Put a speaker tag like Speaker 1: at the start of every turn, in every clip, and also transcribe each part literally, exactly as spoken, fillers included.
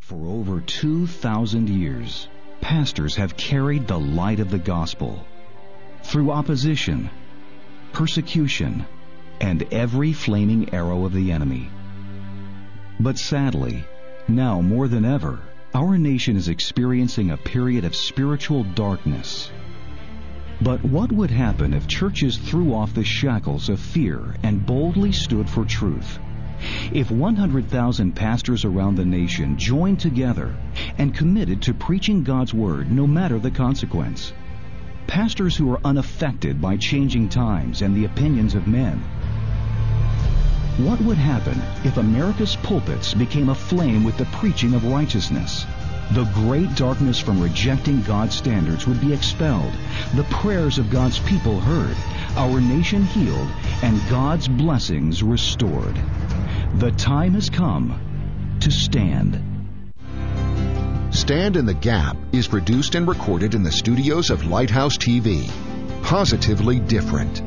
Speaker 1: For over two thousand years, pastors have carried the light of the gospel through opposition, persecution, and every flaming arrow of the enemy. But sadly, now more than ever, our nation is experiencing a period of spiritual darkness. But what would happen if churches threw off the shackles of fear and boldly stood for truth? If one hundred thousand pastors around the nation joined together and committed to preaching God's Word no matter the consequence? Pastors who are unaffected by changing times and the opinions of men? What would happen if America's pulpits became aflame with the preaching of righteousness? The great darkness from rejecting God's standards would be expelled, the prayers of God's people heard, our nation healed, and God's blessings restored. The time has come to stand.
Speaker 2: Stand in the Gap is produced and recorded in the studios of Lighthouse T V. Positively different.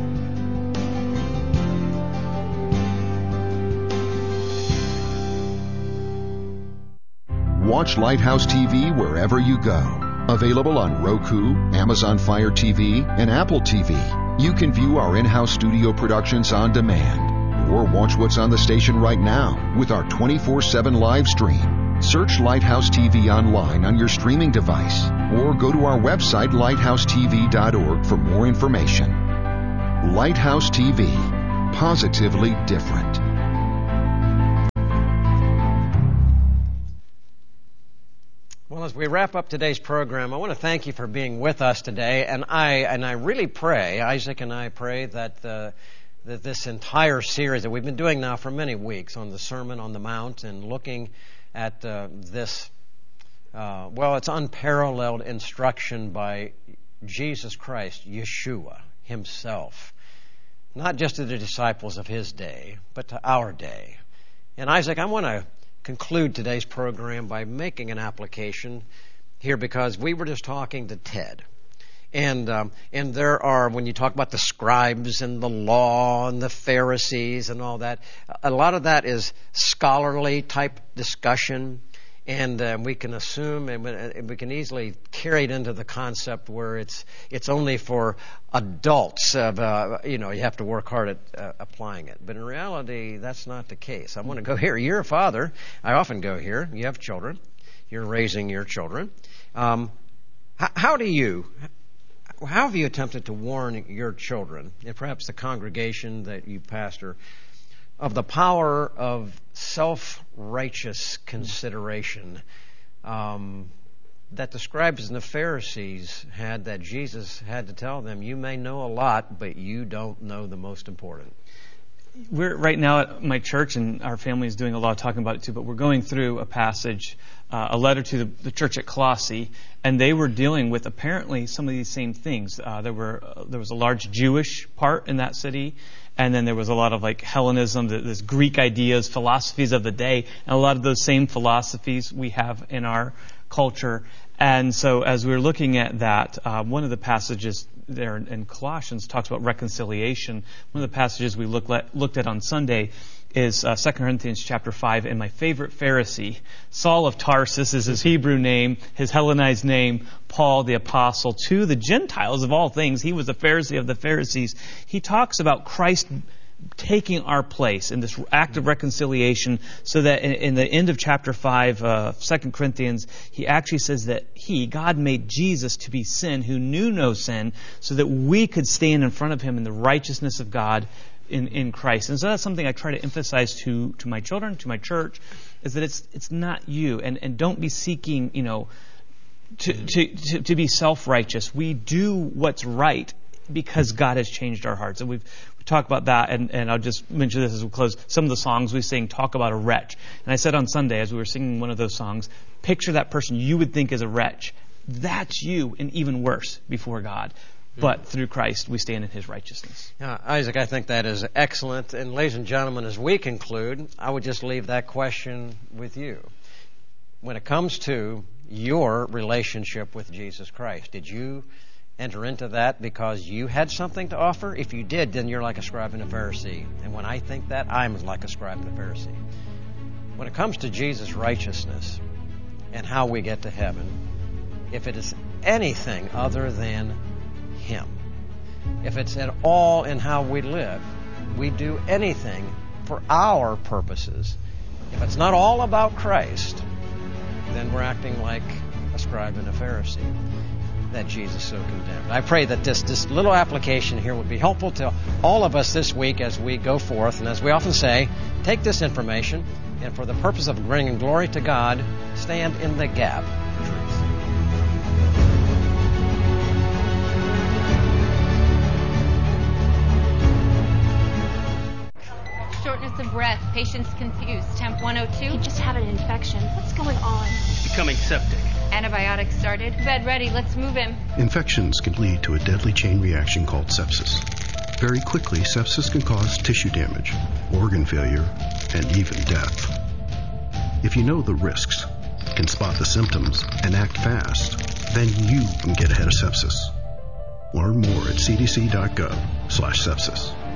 Speaker 2: Watch Lighthouse T V wherever you go. Available on Roku, Amazon Fire T V, and Apple T V. You can view our in-house studio productions on demand, or watch what's on the station right now with our twenty-four seven live stream. Search Lighthouse T V online on your streaming device, or go to our website, lighthouse t v dot org, for more information. Lighthouse T V. Positively different.
Speaker 3: Well, as we wrap up today's program, I want to thank you for being with us today, and I and I really pray, Isaac and I pray that uh, that this entire series that we've been doing now for many weeks on the Sermon on the Mount and looking at uh, this, uh, well, it's unparalleled instruction by Jesus Christ, Yeshua himself, not just to the disciples of his day, but to our day. And Isaac, I want to conclude today's program by making an application here, because we were just talking to Ted. And um, and there are, when you talk about the scribes and the law and the Pharisees and all that, a lot of that is scholarly type discussion, and uh, we can assume and we can easily carry it into the concept where it's it's only for adults. Of, uh, you know, you have to work hard at uh, applying it. But in reality, that's not the case. I want to go here. You're a father. I often go here. You have children. You're raising your children. Um, how, how do you... How have you attempted to warn your children, and perhaps the congregation that you pastor, of the power of self-righteous consideration um, that the scribes and the Pharisees had, that Jesus had to tell them, you may know a lot, but you don't know the most important?
Speaker 4: We're right now at my church, and our family is doing a lot of talking about it too, but we're going through a passage, uh, a letter to the, the church at Colossae, and they were dealing with apparently some of these same things. Uh, there were uh, there was a large Jewish part in that city, and then there was a lot of like Hellenism, this Greek ideas, philosophies of the day, and a lot of those same philosophies we have in our culture. And so as we were looking at that, uh, one of the passages there in Colossians talks about reconciliation. One of the passages we look at, looked at on Sunday is uh, Second Corinthians chapter five, and my favorite Pharisee, Saul of Tarsus is his Hebrew name, his Hellenized name, Paul the Apostle, to the Gentiles of all things. He was a Pharisee of the Pharisees. He talks about Christ taking our place in this act of reconciliation, so that in, in the end of chapter five, uh, Second Corinthians, he actually says that he, God, made Jesus to be sin who knew no sin, so that we could stand in front of him in the righteousness of God in, in Christ. And so that's something I try to emphasize to, to my children, to my church, is that it's it's not you, and, and don't be seeking, you know, to, to, to, to be self-righteous. We do what's right because God has changed our hearts. And we've we talked about that, and, and I'll just mention this as we close. Some of the songs we sing talk about a wretch. And I said on Sunday, as we were singing one of those songs, picture that person you would think is a wretch. That's you, and even worse, before God. But through Christ, we stand in his righteousness.
Speaker 3: Uh, Isaac, I think that is excellent. And ladies and gentlemen, as we conclude, I would just leave that question with you. When it comes to your relationship with Jesus Christ, did you enter into that because you had something to offer? If you did, then you're like a scribe and a Pharisee. And when I think that, I'm like a scribe and a Pharisee. When it comes to Jesus' righteousness, and how we get to heaven if it is anything other than Him. If it's at all in how we live, we do anything for our purposes. If it's not all about Christ, then we're acting like a scribe and a Pharisee that Jesus so condemned. I pray that this, this little application here would be helpful to all of us this week as we go forth. And as we often say, take this information and for the purpose of bringing glory to God, stand in the gap for truth.
Speaker 5: Shortness of breath, patient's confused, temp one oh two.
Speaker 6: He just had an infection. What's going on?
Speaker 7: Becoming septic.
Speaker 5: Antibiotics started. Bed ready, let's move him.
Speaker 8: Infections can lead to a deadly chain reaction called sepsis. Very quickly, sepsis can cause tissue damage, organ failure, and even death. If you know the risks, can spot the symptoms, and act fast, then you can get ahead of sepsis. Learn more at c d c dot gov slash sepsis.